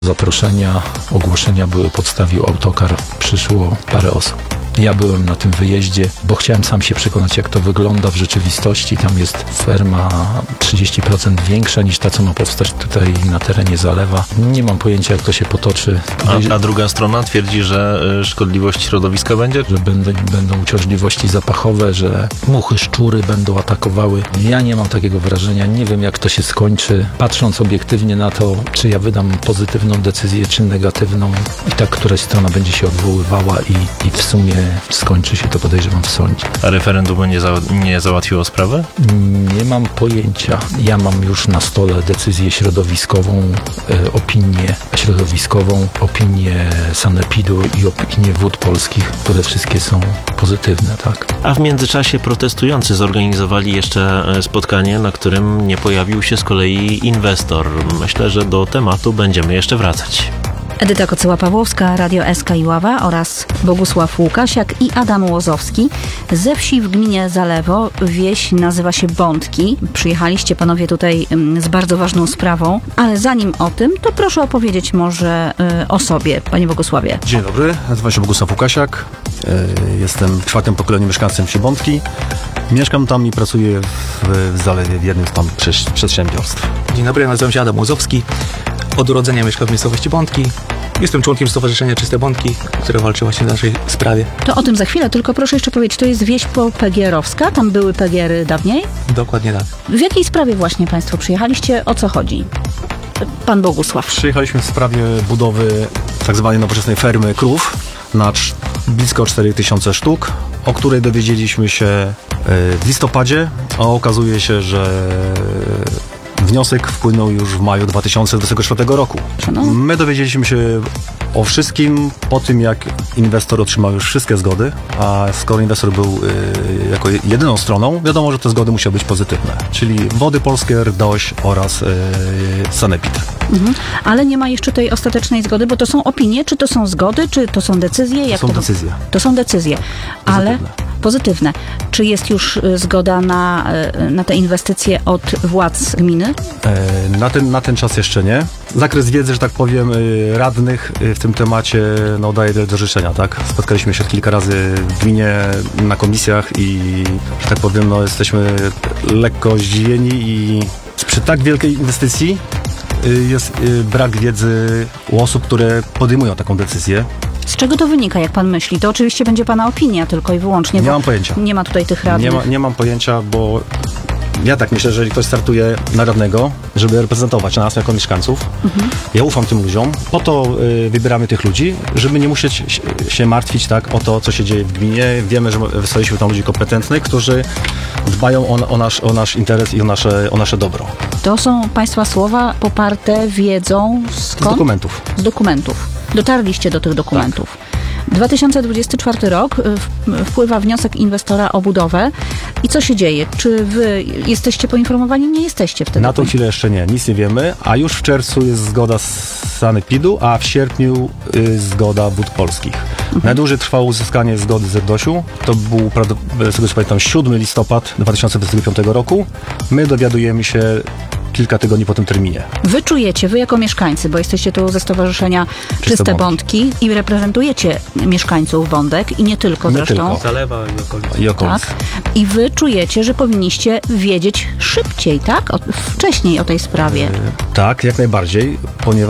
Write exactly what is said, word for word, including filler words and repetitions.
Zaproszenia, ogłoszenia były, podstawił autokar, przyszło parę osób. Ja byłem na tym wyjeździe, bo chciałem sam się przekonać, jak to wygląda w rzeczywistości. Tam jest ferma trzydzieści procent większa niż ta, co ma powstać tutaj na terenie Zalewa. Nie mam pojęcia, jak to się potoczy. A, a druga strona twierdzi, że szkodliwość środowiska będzie? Że będą, będą uciążliwości zapachowe, że muchy, szczury będą atakowały. Ja nie mam takiego wrażenia, nie wiem, jak to się skończy. Patrząc obiektywnie na to, czy ja wydam pozytywną decyzję, czy negatywną, i tak któraś strona będzie się odwoływała i, i w sumie skończy się to, podejrzewam, w sądzie. A referendum nie, za, nie załatwiło sprawy? Nie mam pojęcia. Ja mam już na stole decyzję środowiskową, e, opinię środowiskową, opinię sanepidu i opinię Wód Polskich, które wszystkie są pozytywne, tak. A w międzyczasie protestujący zorganizowali jeszcze spotkanie, na którym nie pojawił się z kolei inwestor. Myślę, że do tematu będziemy jeszcze wracać. Edyta Kocyła-Pawłowska, Radio S K Iława oraz Bogusław Łukasiak i Adam Łozowski ze wsi w gminie Zalewo. Wieś nazywa się Bątki. Przyjechaliście panowie tutaj z bardzo ważną sprawą, ale zanim o tym, to proszę opowiedzieć może o sobie, panie Bogusławie. Dzień dobry, nazywam się Bogusław Łukasiak. Jestem czwartym pokoleniem mieszkańcem wsi Bątki. Mieszkam tam i pracuję w, w Zalewie w jednym z tam przedsiębiorstw. Dzień dobry, nazywam się Adam Łozowski. Od urodzenia mieszkam w miejscowości Bątki. Jestem członkiem Stowarzyszenia Czyste Bątki, które walczy właśnie w naszej sprawie. To o tym za chwilę, tylko proszę jeszcze powiedzieć, to jest wieś popegierowska, tam były pegiery dawniej? Dokładnie tak. W jakiej sprawie właśnie państwo przyjechaliście? O co chodzi? Pan Bogusław. Przyjechaliśmy w sprawie budowy tak zwanej nowoczesnej fermy krów na cz- blisko cztery tysiące sztuk, o której dowiedzieliśmy się w listopadzie, a okazuje się, że wniosek wpłynął już w maju dwa tysiące dwudziestego czwartego roku. No. My dowiedzieliśmy się o wszystkim po tym, jak inwestor otrzymał już wszystkie zgody, a skoro inwestor był y, jako jedyną stroną, wiadomo, że te zgody musiały być pozytywne, czyli Wody Polskie, R D O Ś oraz y, Sanepid. Mhm. Ale nie ma jeszcze tej ostatecznej zgody, bo to są opinie, czy to są zgody, czy to są decyzje? Jak to są to... decyzje. To są decyzje, ale Pozytywne. pozytywne. Czy jest już zgoda na, na te inwestycje od władz gminy? E, na, ten, na ten czas jeszcze nie. Zakres wiedzy, że tak powiem, y, radnych y, w tym temacie no, daje do życzenia, tak? Spotkaliśmy się kilka razy w gminie, na komisjach i, że tak powiem, no, jesteśmy lekko zdziwieni i przy tak wielkiej inwestycji y, jest y, brak wiedzy u osób, które podejmują taką decyzję. Z czego to wynika, jak pan myśli? To oczywiście będzie pana opinia tylko i wyłącznie. Nie mam pojęcia. Nie ma tutaj tych radnych. Nie, ma, nie mam pojęcia, bo ja tak myślę, że jeżeli ktoś startuje na radnego, żeby reprezentować nas jako mieszkańców, mhm. ja ufam tym ludziom, po to y, wybieramy tych ludzi, żeby nie musieć się martwić tak o to, co się dzieje w gminie. Wiemy, że wysłaliśmy tam ludzi kompetentnych, którzy dbają o, o, nasz, o nasz interes i o nasze, o nasze dobro. To są państwa słowa poparte wiedzą skąd? Z dokumentów. Z dokumentów. Dotarliście do tych dokumentów. Tak. dwa tysiące dwudziesty czwarty rok, wpływa wniosek inwestora o budowę. I co się dzieje? Czy wy jesteście poinformowani? Nie jesteście wtedy. Na tą chwilę jeszcze nie, nic nie wiemy, a już w czerwcu jest zgoda z Sanepidu, a w sierpniu y, zgoda Wód Polskich. Mhm. Najdłużej trwało uzyskanie zgody z R D O Ś-u. To był, z tego co pamiętam, siódmy listopada dwa tysiące dwudziestego piątego roku. My dowiadujemy się kilka tygodni po tym terminie. Wy czujecie, wy jako mieszkańcy, bo jesteście tu ze Stowarzyszenia Czyste, Czyste Bątki i reprezentujecie mieszkańców Bądek i nie tylko nie zresztą. Tylko. Zalewa i okolice. I okolice. Tak. I wy czujecie, że powinniście wiedzieć szybciej, tak? O, wcześniej o tej sprawie. Yy, tak, jak najbardziej, ponieważ